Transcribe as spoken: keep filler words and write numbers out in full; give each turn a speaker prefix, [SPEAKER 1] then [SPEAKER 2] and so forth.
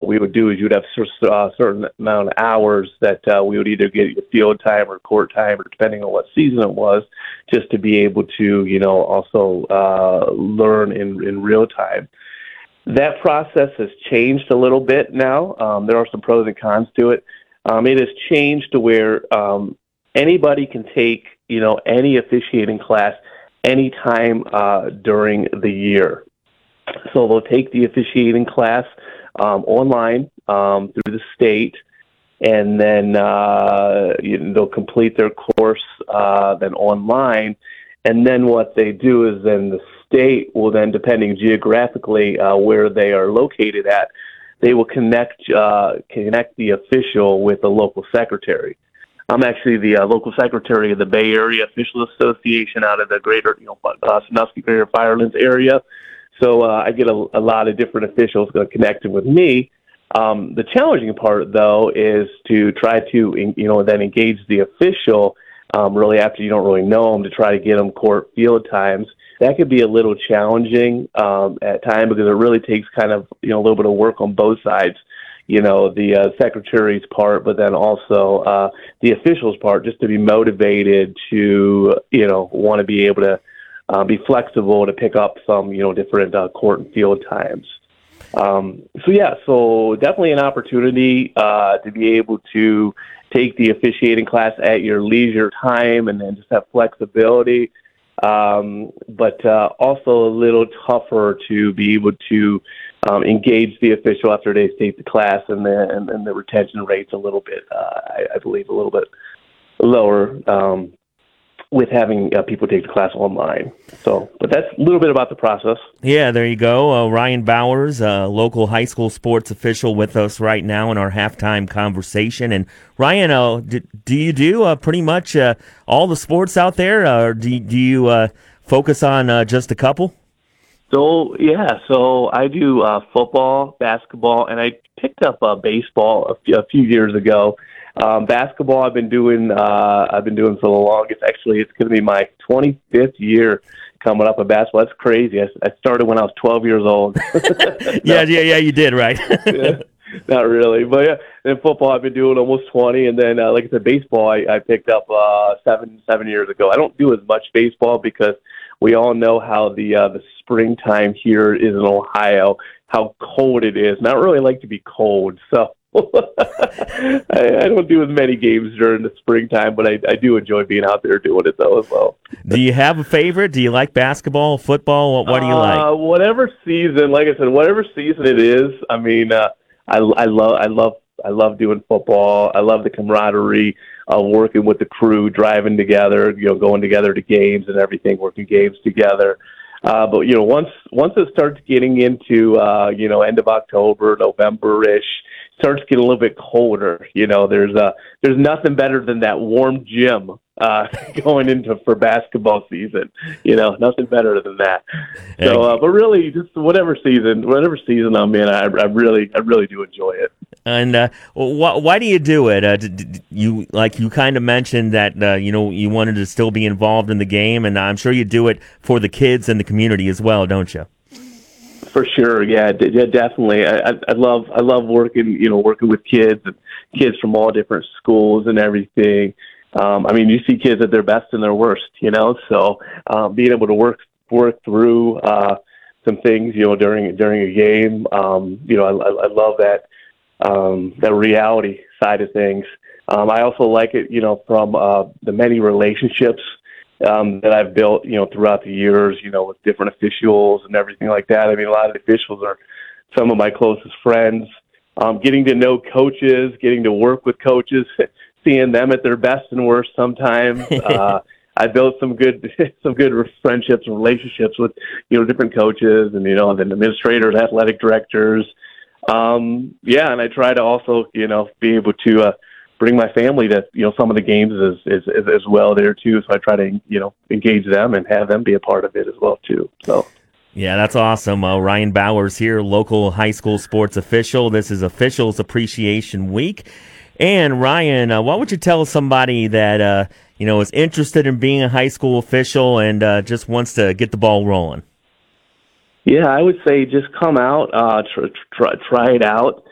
[SPEAKER 1] we would do is you'd have a uh, certain amount of hours that uh, we would either get your field time or court time, or depending on what season it was, just to be able to, you know, also uh, learn in, in real time. That process has changed a little bit now. Um, there are some pros and cons to it. Um, it has changed to where um, anybody can take, you know, any officiating class anytime uh, during the year. So they'll take the officiating class um, online um, through the state, and then uh, you know, they'll complete their course uh, then online. And then what they do is then the state will then, depending geographically uh, where they are located at, they will connect uh, connect the official with the local secretary. I'm actually the uh, local secretary of the Bay Area Officials Association out of the greater, you know, uh, Sandusky, Greater Firelands area. So uh, I get a, a lot of different officials connected with me. Um, the challenging part, though, is to try to, you know, then engage the official um, really after you don't really know them, to try to get them court field times. That could be a little challenging um, at times, because it really takes kind of, you know, a little bit of work on both sides. You know, the uh, secretary's part, but then also uh, the official's part, just to be motivated to, you know, want to be able to uh, be flexible to pick up some, you know, different uh, court and field times. Um, so, yeah, so definitely an opportunity uh, to be able to take the officiating class at your leisure time and then just have flexibility. Um, but uh, also a little tougher to be able to um, engage the official after they take the class, and the, and, and the retention rate's a little bit, uh, I, I believe, a little bit lower um, with having uh, people take the class online. So, but that's a little bit about the process.
[SPEAKER 2] Yeah, there you go. Uh, Ryan Bowers, uh, local high school sports official, with us right now in our halftime conversation. And Ryan, uh, do, do you do uh, pretty much uh, all the sports out there, uh, or do, do you uh, focus on uh, just a couple?
[SPEAKER 1] So, yeah, so I do uh, football, basketball, and I picked up uh, baseball a few, a few years ago. Um, basketball I've been doing uh, I've been doing for the longest. Actually, it's going to be my twenty-fifth year coming up in basketball. That's crazy. I, I started when I was twelve years old.
[SPEAKER 2] yeah, yeah, yeah, you did, right?
[SPEAKER 1] yeah, not really. But yeah, and football I've been doing almost twenty. And then, uh, like I said, baseball I, I picked up uh, seven seven years ago. I don't do as much baseball because we all know how the uh, the springtime here is in Ohio, how cold it is. And I don't really like to be cold, so I, I don't do as many games during the springtime, but I, I do enjoy being out there doing it, though, as well.
[SPEAKER 2] Do you have a favorite? Do you like basketball, football? What, what do you like?
[SPEAKER 1] Uh, whatever season, like I said, whatever season it is. I mean, uh, I, I love, I love, I love doing football. I love the camaraderie of working with the crew, driving together, you know, going together to games and everything, working games together. Uh, but you know, once once it starts getting into uh, you know, end of October, November-ish, starts getting a little bit colder. You know, there's uh there's nothing better than that warm gym uh, going into for basketball season. You know, nothing better than that. So, uh, but really, just whatever season, whatever season I'm in, I, I really, I really do enjoy it.
[SPEAKER 2] And uh, wh- why do you do it? Uh, d- d- you like you kind of mentioned that uh, you know, you wanted to still be involved in the game, and I'm sure you do it for the kids and the community as well, don't you?
[SPEAKER 1] For sure, yeah, d- yeah, definitely. I, I, I love, I love working, you know, working with kids and kids from all different schools and everything. Um, I mean, you see kids at their best and their worst, you know. So um, being able to work work through uh, some things, you know, during during a game, um, you know, I, I love that um, that reality side of things. Um, I also like it, you know, from uh, the many relationships Um, that I've built, you know, throughout the years, you know, with different officials and everything like that. I mean, a lot of the officials are some of my closest friends. Um, getting to know coaches, getting to work with coaches, seeing them at their best and worst sometimes. Uh, I built some good, some good friendships and relationships with, you know, different coaches and, you know, the administrators, athletic directors. Um, yeah, and I try to also, you know, be able to uh, bring my family to, you know, some of the games as, as, as, as well there too. So I try to, you know, engage them and have them be a part of it as well too. So.
[SPEAKER 2] Yeah, that's awesome. Uh, Ryan Bowers here, local high school sports official. This is Officials Appreciation Week. And Ryan, uh, what would you tell somebody that, uh, you know, is interested in being a high school official and uh, just wants to get the ball rolling?
[SPEAKER 1] Yeah, I would say just come out, uh, try, try, try it out.